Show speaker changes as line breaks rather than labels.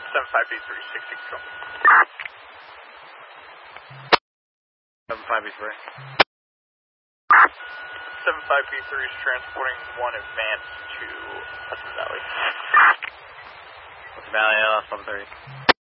75B3, 60 control.
75B3.
75B3 is transporting 1 advance to Hudson Valley.
Hudson Valley, 730.